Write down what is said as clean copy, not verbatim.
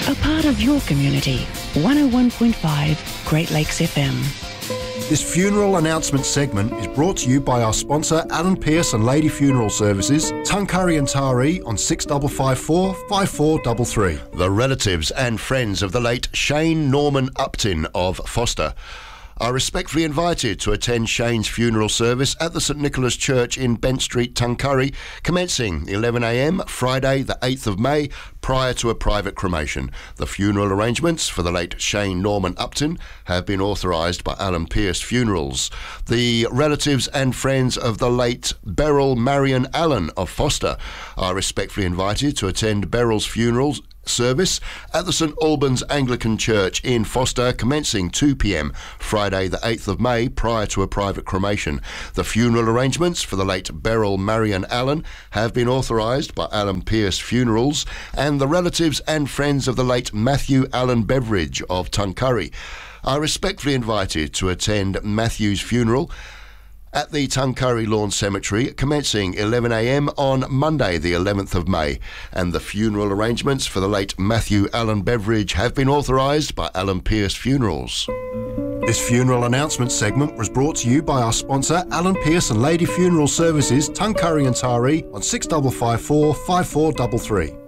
A part of your community. 101.5 Great Lakes FM. This funeral announcement segment is brought to you by our sponsor Alan Pearce and Lady Funeral Services, Tuncurry and Taree on 6554 5433. The relatives and friends of the late Shane Norman Upton of Foster are respectfully invited to attend Shane's funeral service at the St Nicholas Church in Bent Street, Tuncurry, commencing 11 a.m. Friday the 8th of May, prior to a private cremation. The funeral arrangements for the late Shane Norman Upton have been authorised by Alan Pearce Funerals. The relatives and friends of the late Beryl Marion Allen of Foster are respectfully invited to attend Beryl's funerals service at the St Albans Anglican Church in Foster, commencing 2 p.m. Friday the 8th of May, prior to a private cremation. The funeral arrangements for the late Beryl Marion Allen have been authorised by Alan Pearce Funerals, and the relatives and friends of the late Matthew Allen Beveridge of Tuncurry are respectfully invited to attend Matthew's funeral at the Tuncurry Lawn Cemetery, commencing 11 a.m. on Monday the 11th of May, and the funeral arrangements for the late Matthew Allen Beveridge have been authorised by Alan Pearce Funerals. This funeral announcement segment was brought to you by our sponsor Alan Pearce and Lady Funeral Services, Tuncurry and Taree on 6554 5433.